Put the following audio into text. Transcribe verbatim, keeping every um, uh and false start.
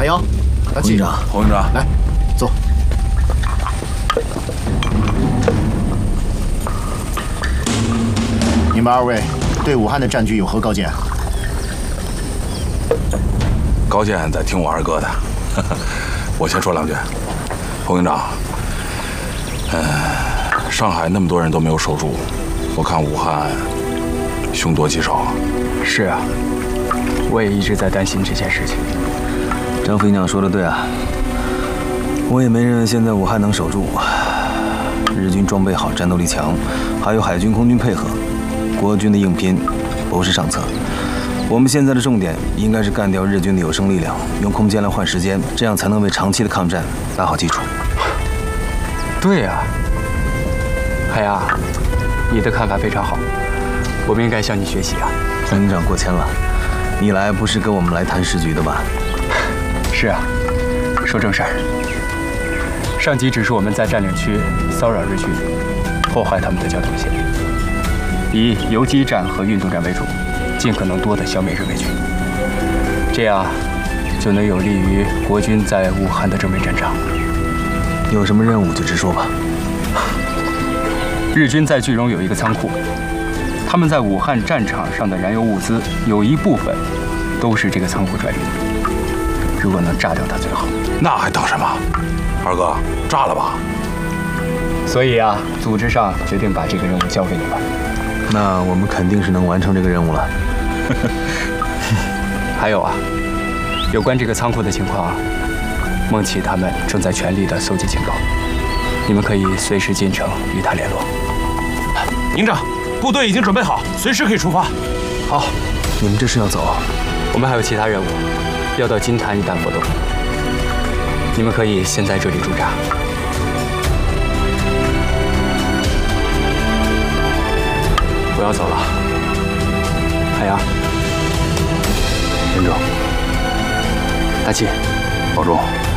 阳，大气。 营长， 侯营长， 来，坐。你们二位对武汉的战局有何高见？ 高见在听我二哥的。我先说两句。侯营长，嗯、呃，上海那么多人都没有守住，我看武汉凶多吉少。 是啊，我也一直在担心这件事情。 张副营长说的对啊，我也没认为现在武汉能守住。日军装备好，战斗力强，还有海军、空军配合。 国军的硬拼不是上策，我们现在的重点应该是干掉日军的有生力量，用空间来换时间，这样才能为长期的抗战打好基础。 对呀，海洋，你的看法非常好，我们应该向你学习啊。 营长过谦了，你来不是跟我们来谈时局的吧？ 是啊，说正事儿。上级指示我们在占领区骚扰日军，破坏他们的交通线。 以游击战和运动战为主，尽可能多的消灭日伪军，这样就能有利于国军在武汉的正面战场。 有什么任务就直说吧。 日军在句容有一个仓库，他们在武汉战场上的燃油物资有一部分都是这个仓库转运的。如果能炸掉它最好。 那还等什么？二哥，炸了吧！ 所以啊，组织上决定把这个任务交给你们。 那我们肯定是能完成这个任务了。 还有啊，有关这个仓库的情况，孟启他们正在全力的搜集情报，你们可以随时进城与他联络。 营长，部队已经准备好，随时可以出发。 好， 你们这是要走？ 我们还有其他任务，要到金坛一带活动。你们可以先在这里驻扎。 我要走了，海洋， 连长， 大气， 保重。